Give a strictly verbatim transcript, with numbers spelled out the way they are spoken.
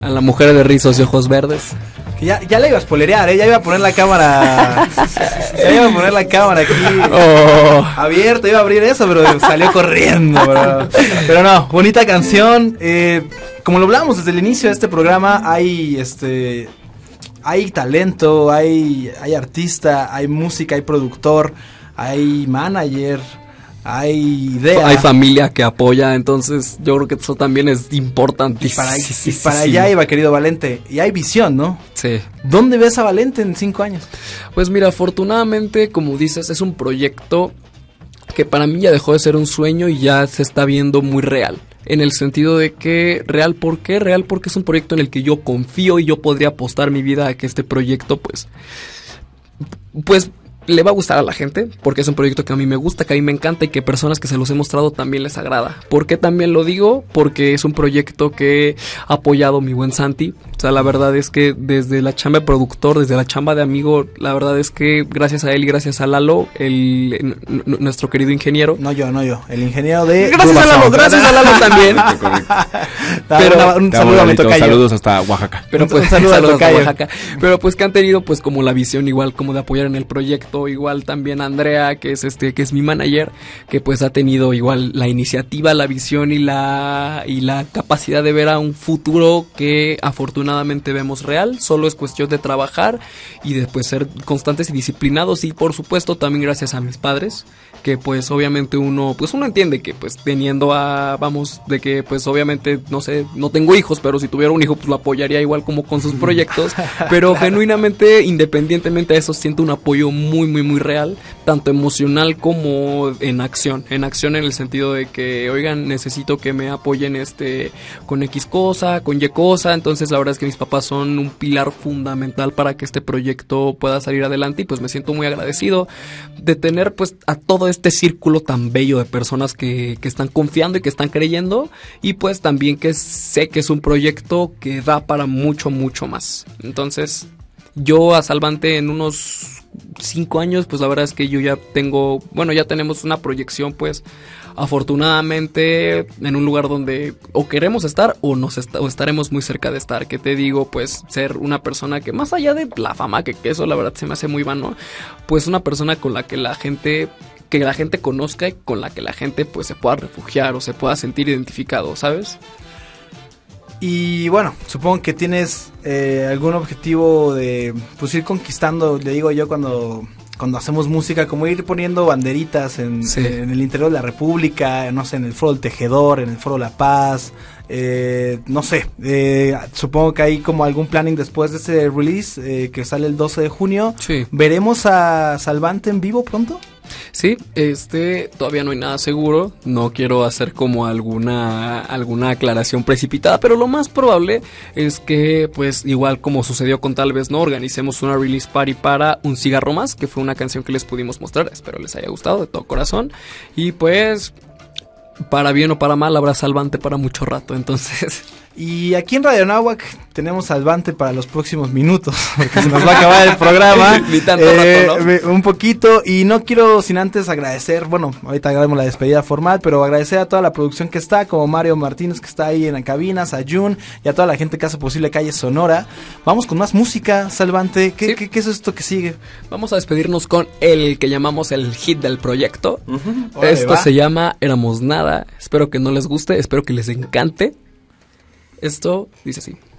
A la mujer de rizos y ojos verdes. Ya, ya la iba a spoilerear, ¿eh? Ya iba a poner la cámara. Ya iba a poner la cámara aquí. Oh. Abierta, iba a abrir eso, pero salió corriendo, bro. Pero no, bonita canción. Eh, como lo hablamos desde el inicio de este programa, hay este. Hay talento, hay, hay artista, hay música, hay productor, hay manager. Hay idea. Hay familia que apoya, entonces yo creo que eso también es importantísimo. Y para, y para allá iba, querido Valente. Y hay visión, ¿no? Sí. ¿Dónde ves a Valente en cinco años? Pues mira, afortunadamente, como dices, es un proyecto que para mí ya dejó de ser un sueño y ya se está viendo muy real. En el sentido de que, ¿real por qué? Real porque es un proyecto en el que yo confío y yo podría apostar mi vida a que este proyecto, pues... Pues... le va a gustar a la gente, porque es un proyecto que a mí me gusta, que a mí me encanta y que personas que se los he mostrado también les agrada. ¿Por qué también lo digo? Porque es un proyecto que ha apoyado mi buen Santi. O sea, la verdad es que desde la chamba de productor, desde la chamba de amigo, la verdad es que gracias a él y gracias a Lalo, el, n- n- nuestro querido ingeniero. No yo, no yo, el ingeniero de... Gracias a Lalo, gracias a Lalo también. Pero un saludo a mi tocayo. Saludos hasta Oaxaca. Pero pues, un saludo a hasta Oaxaca. Pero pues que han tenido pues como la visión igual como de apoyar en el proyecto. Igual también Andrea, que es este que es mi manager, que pues ha tenido igual la iniciativa, la visión y la y la capacidad de ver a un futuro que afortunadamente vemos real. Solo es cuestión de trabajar y después ser constantes y disciplinados, y por supuesto también gracias a mis padres, que pues obviamente uno pues uno entiende que pues teniendo a vamos de que pues obviamente no sé, no tengo hijos, pero si tuviera un hijo pues lo apoyaría igual como con sus proyectos, pero claro, genuinamente independientemente de eso siento un apoyo muy muy muy real, tanto emocional como en acción, en acción en el sentido de que oigan, necesito que me apoyen este con X cosa, con Y cosa. Entonces la verdad es que mis papás son un pilar fundamental para que este proyecto pueda salir adelante, y pues me siento muy agradecido de tener pues a todo este círculo tan bello de personas que, que están confiando y que están creyendo, y pues también que sé que es un proyecto que da para mucho mucho más. Entonces yo a Salvante en unos cinco años, pues la verdad es que yo ya tengo, bueno, ya tenemos una proyección pues afortunadamente en un lugar donde o queremos estar o nos est- o estaremos muy cerca de estar, que te digo, pues ser una persona que más allá de la fama, que, que eso la verdad se me hace muy vano, pues una persona con la que la gente que la gente conozca y con la que la gente pues se pueda refugiar o se pueda sentir identificado, ¿sabes? Y bueno, supongo que tienes eh, algún objetivo de pues ir conquistando, le digo yo cuando cuando hacemos música, como ir poniendo banderitas en, sí. en el interior de la República, no sé, en el Foro del Tejedor, en el Foro La Paz, eh, no sé, eh, supongo que hay como algún planning después de ese release eh, que sale el doce de junio. Sí. ¿Veremos a Salvante en vivo pronto? Sí, este, todavía no hay nada seguro, no quiero hacer como alguna alguna aclaración precipitada, pero lo más probable es que, pues, igual como sucedió con Tal Vez No, organicemos una release party para Un Cigarro Más, que fue una canción que les pudimos mostrar, espero les haya gustado de todo corazón, y pues, para bien o para mal, habrá Salvante para mucho rato, entonces... Y aquí en Radio Anáhuac tenemos Salvante para los próximos minutos, porque se nos va a acabar el programa. Ni tanto eh, rato, ¿no? Un poquito, y no quiero sin antes agradecer, bueno, ahorita hagamos la despedida formal, pero agradecer a toda la producción que está, como Mario Martínez que está ahí en la cabina, a Jun, y a toda la gente que hace posible Calle Sonora. Vamos con más música, Salvante. ¿Qué, sí. qué, qué es esto que sigue? Vamos a despedirnos con el que llamamos el hit del proyecto. Uh-huh. Órale, esto va. se llama Éramos Nada. Espero que no les guste, espero que les encante. Esto dice así.